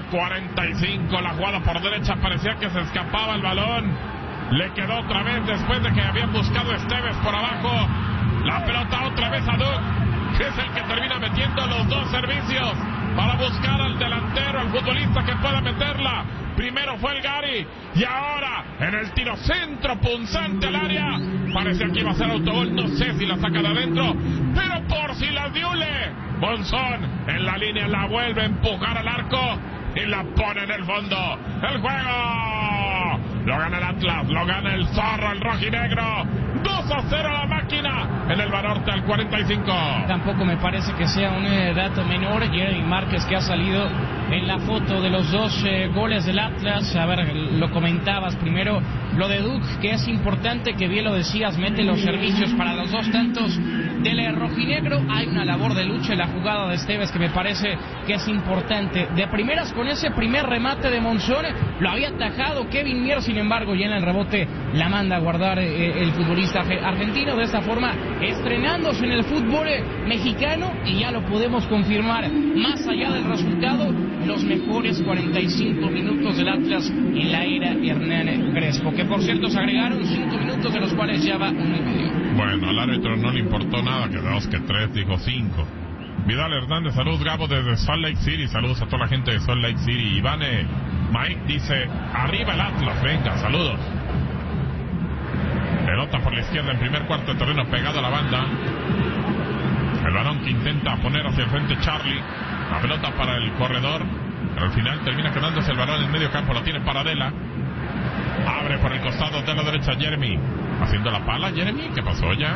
45, la jugada por derecha, parecía que se escapaba el balón. Le quedó otra vez después de que habían buscado Esteves por abajo. La pelota otra vez a Duc, que es el que termina metiendo los dos servicios para buscar al delantero, al futbolista que pueda meterla. Primero fue el Gary y ahora en el tiro centro punzante al área. Parecía que iba a ser autogol, no sé si la saca de adentro, pero por si las diule. Monzón en la línea la vuelve a empujar al arco y la pone en el fondo. El juego lo gana el Atlas, lo gana el Zorro, el rojinegro. 2-0 la máquina en el Banorte al 45. Tampoco me parece que sea un dato menor. Jeremy Márquez, que ha salido en la foto de los dos goles del Atlas. A ver, lo comentabas primero, lo de Duc, que es importante, que bien lo decías, mete los servicios para los dos tantos del rojinegro. Hay una labor de lucha en la jugada de Esteves que me parece que es importante. De primeras, con ese primer remate de Monzón, lo había atajado Kevin Mier, sin embargo, ya en el rebote la manda a guardar el futbolista argentino. De esta forma, estrenándose en el fútbol mexicano, y ya lo podemos confirmar, más allá del resultado, los mejores 45 minutos del Atlas en la era Hernán Crespo, que por cierto se agregaron 5 minutos, de los cuales ya va 1,5. Bueno, al árbitro no le importó nada, que 2, que 3, dijo 5. Vidal Hernández, saludos Gabo desde Salt Lake City, saludos a toda la gente de Salt Lake City. Ivane Mike dice, arriba el Atlas, venga, saludos. Pelota por la izquierda en primer cuarto de terreno, pegado a la banda. El balón que intenta poner hacia el frente Charlie. La pelota para el corredor, pero al final termina quedándose el balón en medio campo. Lo tiene Paradela. Abre por el costado de la derecha Jeremy. Haciendo la pala, Jeremy, ¿qué pasó ya?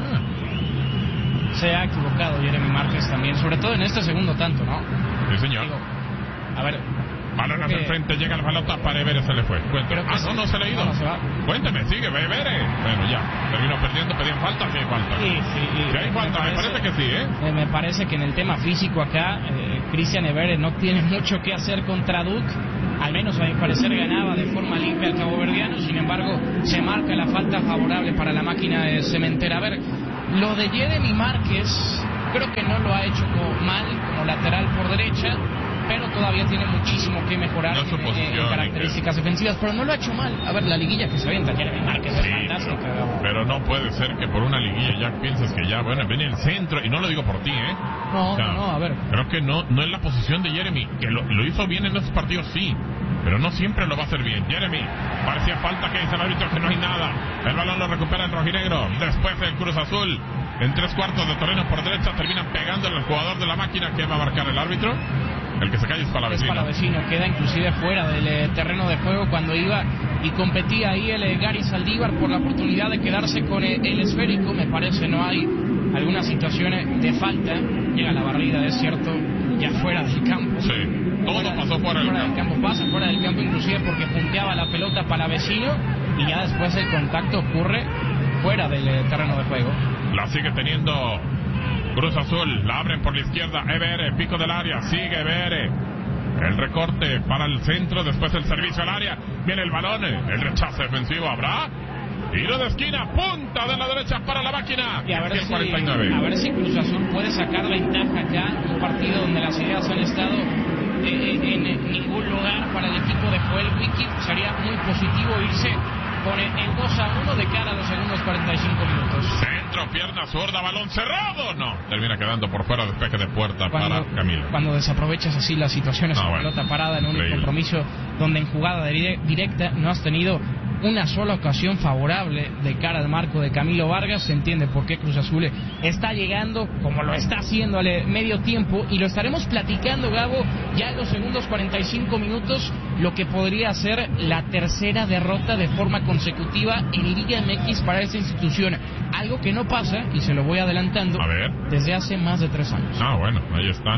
Se ha equivocado Jeremy Márquez también, sobre todo en este segundo tanto, ¿no? Sí, señor. A ver, balón hacia el frente, llega la pelota para Evere, se le fue. Cuéntame. No se le ha ido. No se va. Cuéntame, sigue, Evere. Bueno, ya, terminó perdiendo, pedían falta, sí hay falta. Sí, hay falta, me parece que sí, ¿eh? Me parece que en el tema físico acá, Cristian Evere no tiene mucho que hacer contra Duc. Al menos a mi parecer ganaba de forma limpia al caboverdiano, sin embargo, se marca la falta favorable para la máquina de Cementera. A ver, lo de Jeremy Márquez, creo que no lo ha hecho mal como lateral por derecha, pero todavía tiene muchísimo que mejorar en características defensivas, pero no lo ha hecho mal. A ver, la liguilla que se avienta Jeremy Márquez es fantástica. Pero no puede ser que por una liguilla ya pienses que ya, bueno, viene el centro, y no lo digo por ti, ¿eh? No, a ver. Creo que no es la posición de Jeremy, que lo hizo bien en esos partidos, sí, pero no siempre lo va a hacer bien. Jeremy, parecía falta, que dice el árbitro que no hay nada. El balón lo recupera el rojinegro, después el Cruz Azul. En 3/4 de terreno por derecha termina pegándole al jugador de la máquina. Que va a marcar el árbitro. El que se cae es Palavecino. Es Palavecino, queda inclusive fuera del terreno de juego cuando iba y competía ahí el Gary Saldívar por la oportunidad de quedarse con el esférico. Me parece no hay algunas situaciones de falta. Llega la barrida, es cierto, ya fuera del campo. Sí, todo pasó fuera del campo. Pasa fuera del campo inclusive porque punteaba la pelota Palavecino, y ya después el contacto ocurre fuera del terreno de juego. La sigue teniendo Cruz Azul, la abren por la izquierda, Evere, pico del área, sigue Evere. El recorte para el centro, después el servicio al área, viene el balón, el rechazo defensivo, ¿habrá? Tiro de esquina, punta de la derecha para la máquina. Y a ver si Cruz Azul puede sacar ventaja acá, un partido donde las ideas han estado en ningún lugar para el equipo de Joel Wiki. Sería muy positivo irse con el 2-1 de cara a los segundos 45 minutos. Centro, pierna zurda, balón cerrado. No, termina quedando por fuera, despeje de puerta para Camilo. Cuando desaprovechas así las situaciones con pelota parada en un compromiso donde en jugada directa no has tenido una sola ocasión favorable de cara al marco de Camilo Vargas, se entiende por qué Cruz Azul está llegando como lo está haciendo al medio tiempo, y lo estaremos platicando, Gabo, ya en los segundos 45 minutos, lo que podría ser la tercera derrota de forma consecutiva en Liga MX para esta institución, algo que no pasa, y se lo voy adelantando, desde hace más de 3 años. Bueno, ahí está.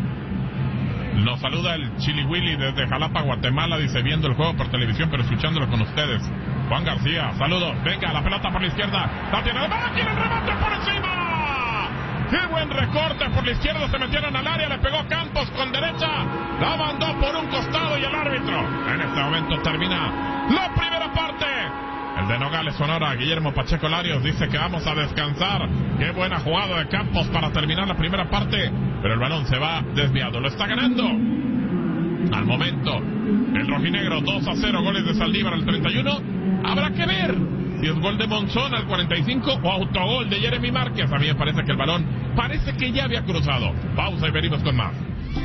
Nos saluda el Chili Willy desde Jalapa, Guatemala. Dice, viendo el juego por televisión, pero escuchándolo con ustedes. Juan García, saludos. Venga, la pelota por la izquierda. La tiene el máquina, el remate por encima. ¡Qué buen recorte por la izquierda! Se metieron al área, le pegó Campos con derecha. La mandó por un costado y el árbitro. En este momento termina la primera parte. El de Nogales, Sonora, Guillermo Pacheco Larios, dice que vamos a descansar. Qué buena jugada de Campos para terminar la primera parte, pero el balón se va desviado. Lo está ganando Al momento, el rojinegro 2-0, goles de Saldívar al 31. Habrá que ver si es gol de Monzón al 45 o autogol de Jeremy Márquez. A mí me parece que el balón parece que ya había cruzado. Pausa y venimos con más.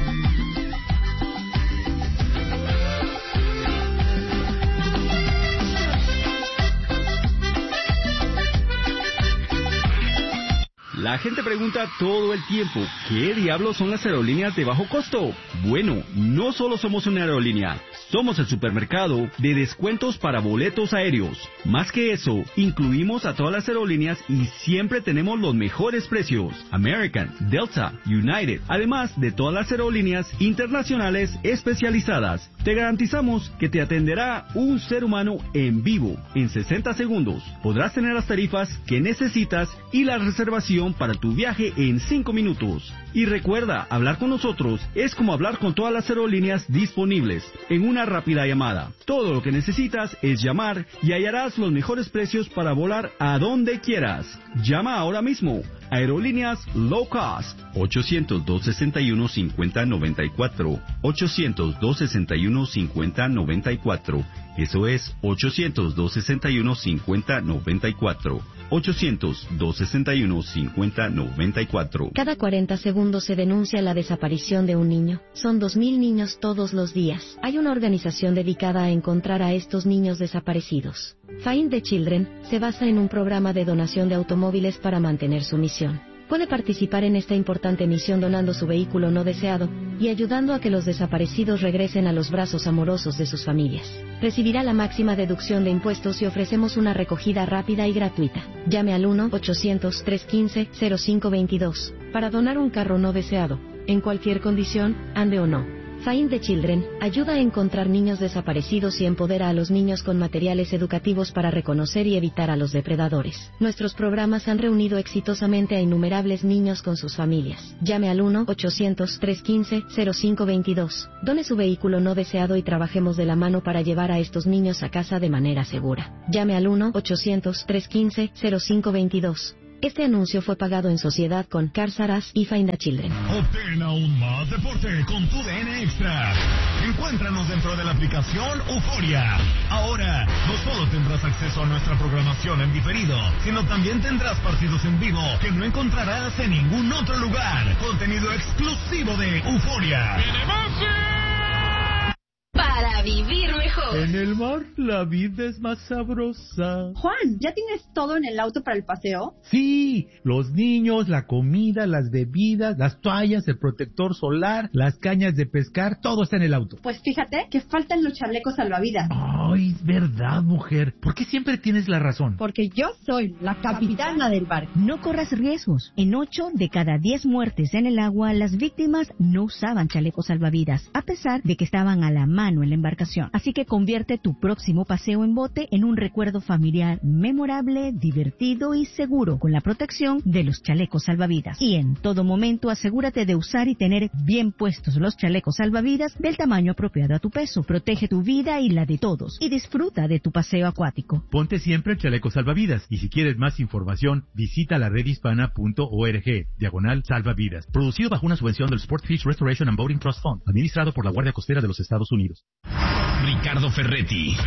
La gente pregunta todo el tiempo, ¿qué diablos son las aerolíneas de bajo costo? Bueno, no solo somos una aerolínea, somos el supermercado de descuentos para boletos aéreos. Más que eso, incluimos a todas las aerolíneas y siempre tenemos los mejores precios. American, Delta, United, además de todas las aerolíneas internacionales especializadas. Te garantizamos que te atenderá un ser humano en vivo en 60 segundos. Podrás tener las tarifas que necesitas y la reservación para tu viaje en 5 minutos. Y recuerda, hablar con nosotros es como hablar con todas las aerolíneas disponibles en una rápida llamada. Todo lo que necesitas es llamar y hallarás los mejores precios para volar a donde quieras. Llama ahora mismo. Aerolíneas Low Cost 800-261-5094 800-261-5094. Eso es 800-261-5094 800-261-5094. Cada 40 segundos se denuncia la desaparición de un niño. Son 2.000 niños todos los días. Hay una organización dedicada a encontrar a estos niños desaparecidos. Find the Children se basa en un programa de donación de automóviles para mantener su misión. Puede participar en esta importante misión donando su vehículo no deseado y ayudando a que los desaparecidos regresen a los brazos amorosos de sus familias. Recibirá la máxima deducción de impuestos y ofrecemos una recogida rápida y gratuita. Llame al 1-800-315-0522 para donar un carro no deseado, en cualquier condición, ande o no. Find the Children ayuda a encontrar niños desaparecidos y empodera a los niños con materiales educativos para reconocer y evitar a los depredadores. Nuestros programas han reunido exitosamente a innumerables niños con sus familias. Llame al 1-800-315-0522. Done su vehículo no deseado y trabajemos de la mano para llevar a estos niños a casa de manera segura. Llame al 1-800-315-0522. Este anuncio fue pagado en sociedad con Cars R Us y Find the Children. Obtén aún más deporte con TUDN Extra. Encuéntranos dentro de la aplicación Euforia. Ahora, no solo tendrás acceso a nuestra programación en diferido, sino también tendrás partidos en vivo que no encontrarás en ningún otro lugar. Contenido exclusivo de Euforia. Para vivir mejor. En el mar la vida es más sabrosa. Juan, ¿ya tienes todo en el auto para el paseo? Sí, los niños, la comida, las bebidas, las toallas, el protector solar, las cañas de pescar, todo está en el auto. Pues fíjate que faltan los chalecos salvavidas. Ay, es verdad, mujer. ¿Por qué siempre tienes la razón? Porque yo soy la capitana del barco. No corras riesgos. En 8 de cada 10 muertes en el agua, las víctimas no usaban chalecos salvavidas, a pesar de que estaban a la mano en la embarcación. Así que convierte tu próximo paseo en bote en un recuerdo familiar memorable, divertido y seguro, con la protección de los chalecos salvavidas. Y en todo momento asegúrate de usar y tener bien puestos los chalecos salvavidas del tamaño apropiado a tu peso. Protege tu vida y la de todos y disfruta de tu paseo acuático. Ponte siempre el chaleco salvavidas y si quieres más información, visita la redhispana.org/salvavidas. Producido bajo una subvención del Sport Fish Restoration and Boating Trust Fund, administrado por la Guardia Costera de los Estados Unidos. Ricardo Ferretti,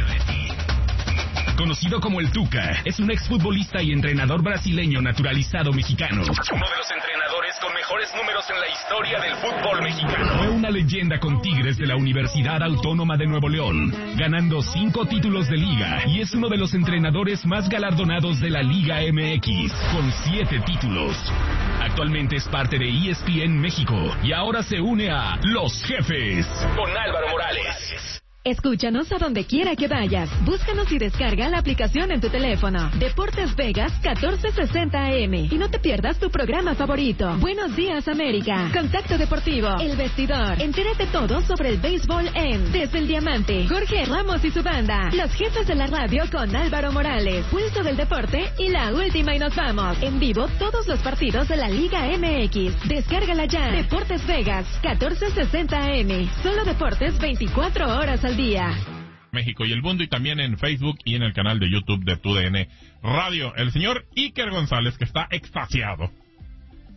conocido como el Tuca, es un exfutbolista y entrenador brasileño naturalizado mexicano. Uno de los entrenadores con mejores números en la historia del fútbol mexicano. Fue una leyenda con Tigres de la Universidad Autónoma de Nuevo León, ganando 5 títulos de liga, y es uno de los entrenadores más galardonados de la Liga MX, con 7 títulos. Actualmente es parte de ESPN México y ahora se une a Los Jefes con Álvaro Morales. Escúchanos a donde quiera que vayas. Búscanos y descarga la aplicación en tu teléfono. Deportes Vegas 1460 AM. Y no te pierdas tu programa favorito. Buenos Días América. Contacto Deportivo. El Vestidor. Entérate todo sobre el béisbol en Desde el Diamante. Jorge Ramos y su banda. Los Jefes de la Radio con Álvaro Morales. Pulso del Deporte y La Última y Nos Vamos. En vivo todos los partidos de la Liga MX. Descárgala ya. Deportes Vegas 1460 AM. Solo deportes 24 horas al día. México y el mundo, y también en Facebook y en el canal de YouTube de TUDN Radio. El señor Iker González, que está extasiado.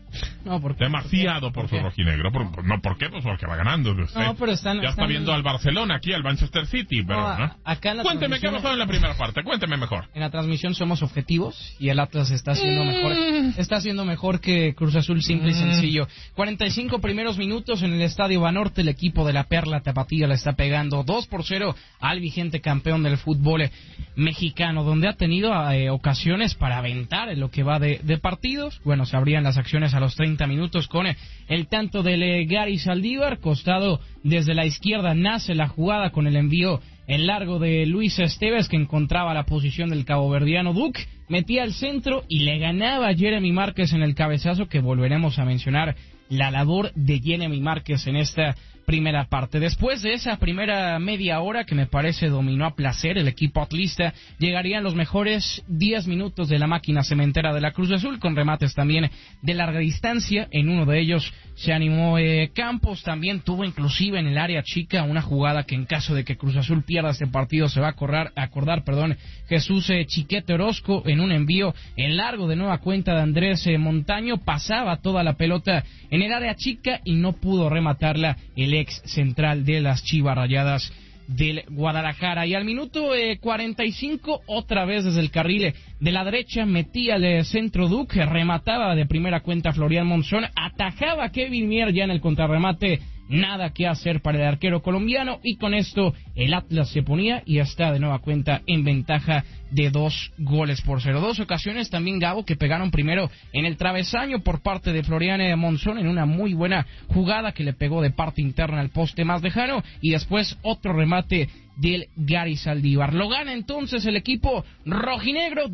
No, porque demasiado por su rojinegro. ¿Por qué? Pues porque va ganando. No, pero ya está viendo al Barcelona aquí, al Manchester City. Pero, ¿no? Acá Cuénteme qué ha pasado en la primera parte. Cuénteme mejor. En la transmisión somos objetivos y el Atlas está haciendo mejor. Está haciendo mejor que Cruz Azul, simple y sencillo. 45 primeros minutos en el Estadio Banorte. El equipo de la Perla Tapatía le está pegando 2-0 al vigente campeón del fútbol mexicano, donde ha tenido ocasiones para aventar en lo que va de partidos. Bueno, se abrían las acciones a los 30 minutos con el tanto del Gary Saldívar. Costado desde la izquierda nace la jugada con el envío en largo de Luis Esteves, que encontraba la posición del caboverdiano Duke, metía al centro y le ganaba a Jeremy Márquez en el cabezazo, que volveremos a mencionar la labor de Jeremy Márquez en esta primera parte. Después de esa primera media hora, que me parece dominó a placer el equipo atlista, llegarían los mejores 10 minutos de la máquina cementera de la Cruz Azul, con remates también de larga distancia. En uno de ellos se animó Campos, también tuvo inclusive en el área chica una jugada que en caso de que Cruz Azul pierda este partido se va a acordar, Jesús Chiquete Orozco, en un envío en largo de nueva cuenta de Andrés Montaño, pasaba toda la pelota en el área chica y no pudo rematarla el ex central de las Chivas Rayadas del Guadalajara. Y al minuto 45, otra vez desde el carril de la derecha, metía el centro Duque, remataba de primera cuenta Florian Monzón, atajaba a Kevin Mier ya en el contrarremate. Nada que hacer para el arquero colombiano, y con esto el Atlas se ponía y está de nueva cuenta en ventaja de 2-0. Dos ocasiones también, Gabo, que pegaron primero en el travesaño por parte de Florian Monzón en una muy buena jugada que le pegó de parte interna al poste más lejano, y después otro remate del Gary Saldívar. Lo gana entonces el equipo rojinegro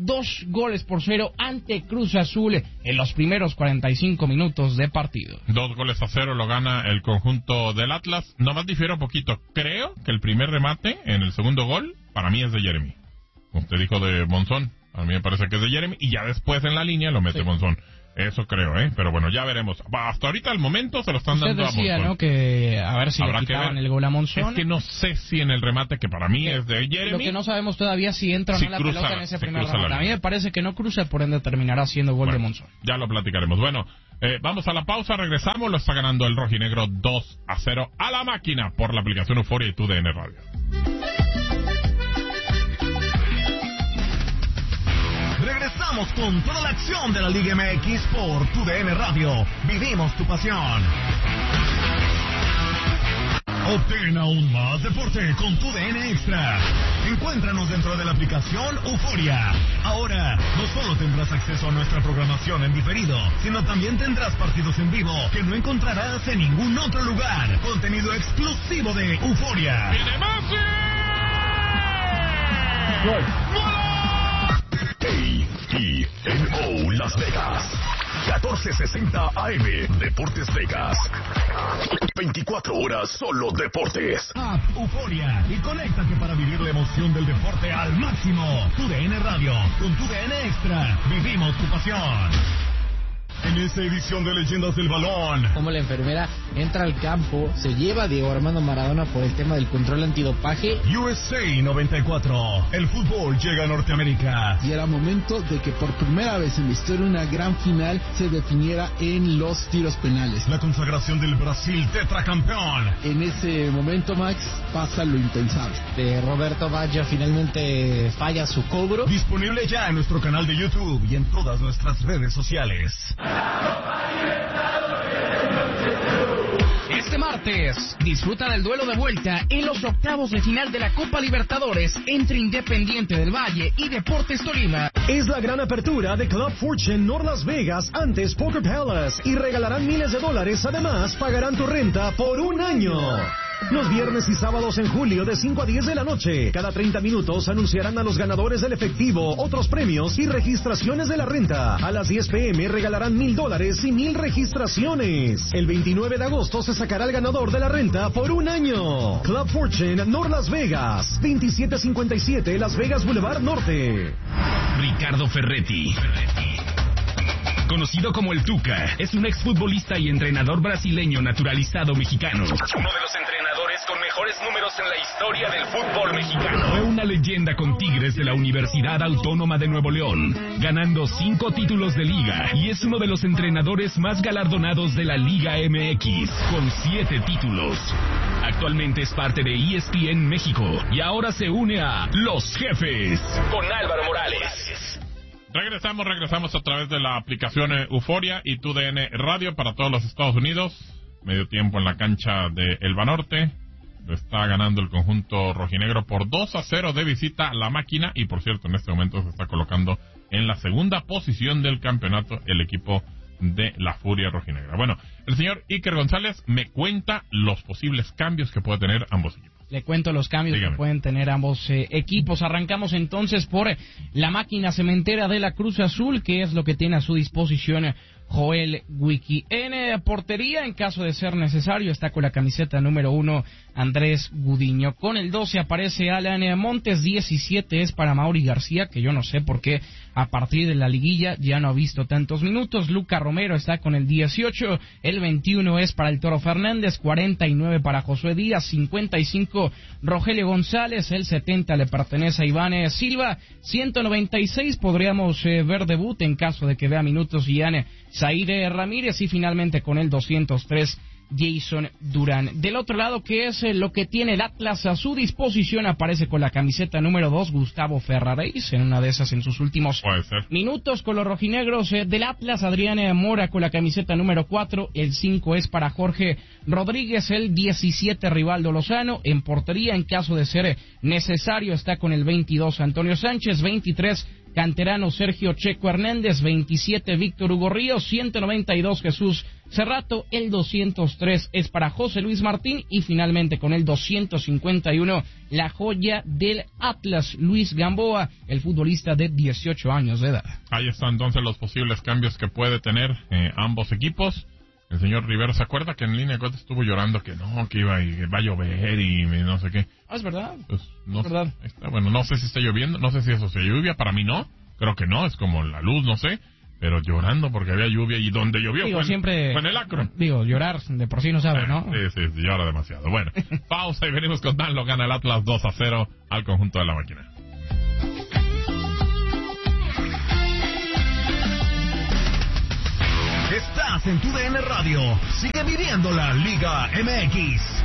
2-0 ante Cruz Azul en los primeros 45 minutos de partido. 2-0 lo gana el conjunto del Atlas. Nomás difiero un poquito. Creo que el primer remate en el segundo gol para mí es de Jeremy. Usted dijo de Monzón. A mí me parece que es de Jeremy, y ya después en la línea lo mete Monzón. Eso creo, pero bueno, ya veremos. Hasta ahorita, al momento, se lo están dando a Monzón. Usted decía, ¿no?, que a ver si le quitaban el gol a Monzón. Es que no sé si en el remate, que para mí es de Jeremy. Lo que no sabemos todavía si entra o no la pelota en ese primer remate. A mí me parece que no cruza, por ende terminará siendo gol de Monzón. Ya lo platicaremos. Bueno, vamos a la pausa, regresamos. Lo está ganando el rojinegro 2-0 a la máquina por la aplicación Euforia y TUDN Radio. Regresamos con toda la acción de la Liga MX por TUDN Radio. Vivimos tu pasión. Obtén aún más deporte con TUDN Extra. Encuéntranos dentro de la aplicación Euforia. Ahora, no solo tendrás acceso a nuestra programación en diferido, sino también tendrás partidos en vivo que no encontrarás en ningún otro lugar. Contenido exclusivo de Euforia. ¡Viene Messi! ¡Gol! KTNO Las Vegas 1460 AM Deportes Vegas. 24 horas solo deportes. App Euforia y conéctate para vivir la emoción del deporte al máximo. TUDN Radio, con TUDN Extra, vivimos tu pasión. En esta edición de Leyendas del Balón, como la enfermera entra al campo, se lleva a Diego Armando Maradona por el tema del control antidopaje. USA 94, el fútbol llega a Norteamérica. Y era momento de que por primera vez en la historia una gran final se definiera en los tiros penales. La consagración del Brasil tetracampeón. En ese momento, Max, pasa lo impensable. Roberto Baggio finalmente falla su cobro. Disponible ya en nuestro canal de YouTube y en todas nuestras redes sociales. Este martes, disfruta del duelo de vuelta en los octavos de final de la Copa Libertadores entre Independiente del Valle y Deportes Tolima. Es la gran apertura de Club Fortune North Las Vegas antes Poker Palace y regalarán miles de dólares. Además, pagarán tu renta por un año. Los viernes y sábados en julio de 5 a 10 de la noche. Cada 30 minutos anunciarán a los ganadores del efectivo, otros premios y registraciones de la renta. A las 10 p.m. regalarán $1,000 y 1,000 registraciones. El 29 de agosto se sacará el ganador de la renta por un año. Club Fortune North Las Vegas, 2757 Las Vegas Boulevard Norte. Ricardo Ferretti, conocido como el Tuca, es un exfutbolista y entrenador brasileño naturalizado mexicano. Uno de los entrenadores con mejores números en la historia del fútbol mexicano. Fue un una leyenda con Tigres de la Universidad Autónoma de Nuevo León, ganando 5 títulos de liga y es uno de los entrenadores más galardonados de la Liga MX, con 7 títulos. Actualmente es parte de ESPN México y ahora se une a Los Jefes con Álvaro Morales. Regresamos a través de la aplicación Euforia y TUDN Radio para todos los Estados Unidos. Medio tiempo en la cancha de El Banorte. Lo está ganando el conjunto rojinegro por 2-0 de visita a la máquina. Y por cierto, en este momento se está colocando en la segunda posición del campeonato el equipo de la Furia Rojinegra. Bueno, el señor Iker González me cuenta los posibles cambios que puede tener ambos equipos. Le cuento los cambios que pueden tener ambos equipos. Arrancamos entonces por la máquina cementera de la Cruz Azul, que es lo que tiene a su disposición Joel Wiki. En portería, en caso de ser necesario, está con la camiseta número 1 Andrés Gudiño. Con el 12 aparece Alan Montes, 17 es para Mauri García, que yo no sé por qué a partir de la liguilla ya no ha visto tantos minutos. Luca Romero está con el 18, el 21 es para el Toro Fernández, 49 para Josué Díaz, 55 Rogelio González, el 70 le pertenece a Iván Silva, 196 podríamos ver debut en caso de que vea minutos Ian Zaire Ramírez y finalmente con el 203 Jason Durán. Del otro lado, que es lo que tiene el Atlas a su disposición, aparece con la camiseta número 2 Gustavo Ferraréis, en una de esas en sus últimos minutos con los rojinegros del Atlas. Adrián Mora con la camiseta número 4, el 5 es para Jorge Rodríguez, el 17 Rivaldo Lozano. En portería, en caso de ser necesario, está con el 22 Antonio Sánchez, 23 canterano Sergio Checo Hernández, 27 Víctor Hugo Ríos, 192 Jesús Cerrato, el 203 es para José Luis Martín y finalmente con el 251 la joya del Atlas, Luis Gamboa, el futbolista de 18 años de edad. Ahí están entonces los posibles cambios que puede tener ambos equipos. El señor Rivero, ¿se acuerda que en línea de cuentas estuvo llorando que no, que va a llover y no sé qué? Ah, es verdad. Pues no, es verdad. Bueno, no sé si está lloviendo, no sé si eso sea lluvia, para mí no, creo que no, es como la luz, no sé, pero llorando porque había lluvia y donde llovió fue en el Akron. Digo, llorar de por sí no sabe, ¿no? Sí, llora demasiado. Bueno, pausa y venimos con Dan, lo gana el Atlas 2-0 al conjunto de la máquina. Estás en TUDN Radio. Sigue viviendo la Liga MX.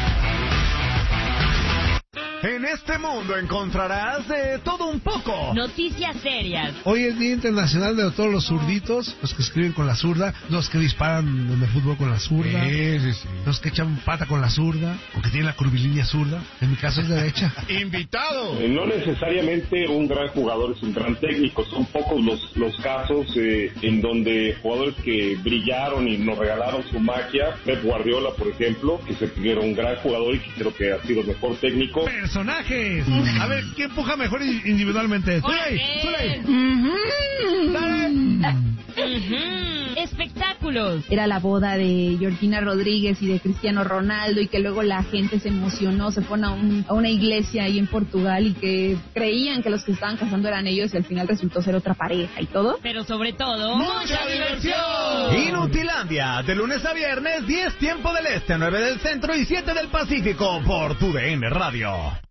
En este mundo encontrarás de todo un poco. Noticias serias. Hoy es Día Internacional de todos los zurditos, los que escriben con la zurda, los que disparan en el fútbol con la zurda, los que echan pata con la zurda, o que tienen la curvilínea zurda. En mi caso es derecha. ¡Invitado! No necesariamente un gran jugador es un gran técnico. Son pocos los casos en donde jugadores que brillaron y nos regalaron su magia. Pep Guardiola, por ejemplo, que se era un gran jugador y que creo que ha sido el mejor técnico. Personajes. A ver, ¿quién empuja mejor individualmente? ¡Dale! Espectáculos. Era la boda de Georgina Rodríguez y de Cristiano Ronaldo y que luego la gente se emocionó, se fueron a una iglesia ahí en Portugal y que creían que los que estaban casando eran ellos y al final resultó ser otra pareja y todo. Pero sobre todo, ¡mucha diversión! Inutilandia, de lunes a viernes, 10 tiempo del este, 9 del centro y 7 del Pacífico por TUDN Radio.